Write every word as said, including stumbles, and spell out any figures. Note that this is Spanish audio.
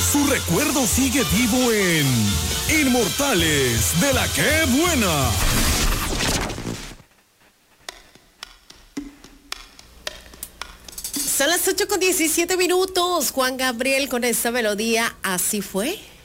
Su recuerdo sigue vivo en Inmortales de la ¡Qué Buena! Son las ocho con diecisiete minutos. Juan Gabriel con esta melodía, así fue.